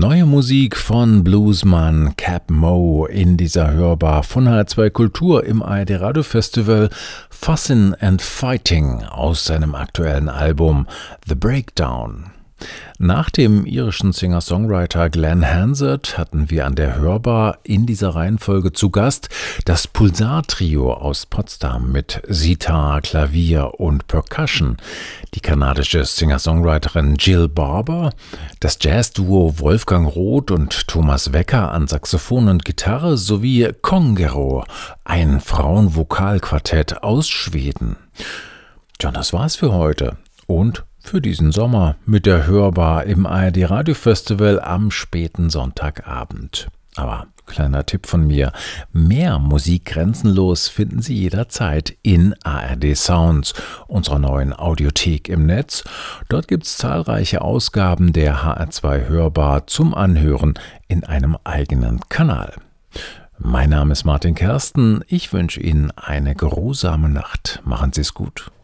Neue Musik von Bluesmann Cap Moe in dieser Hörbar von HR2 Kultur im ARD Radio Festival Fussin' and Fighting aus seinem aktuellen Album The Breakdown. Nach dem irischen Singer-Songwriter Glenn Hansard hatten wir an der Hörbar in dieser Reihenfolge zu Gast das Pulsar-Trio aus Potsdam mit Sitar, Klavier und Percussion, die kanadische Singer-Songwriterin Jill Barber, das Jazz-Duo Wolfgang Roth und Thomas Wecker an Saxophon und Gitarre sowie Kongero, ein Frauenvokalquartett aus Schweden. Tja, das war's für heute und für diesen Sommer mit der Hörbar im ARD Radio Festival am späten Sonntagabend. Aber kleiner Tipp von mir, mehr Musik grenzenlos finden Sie jederzeit in ARD Sounds, unserer neuen Audiothek im Netz. Dort gibt es zahlreiche Ausgaben der HR2 Hörbar zum Anhören in einem eigenen Kanal. Mein Name ist Martin Kersten, ich wünsche Ihnen eine geruhsame Nacht. Machen Sie es gut.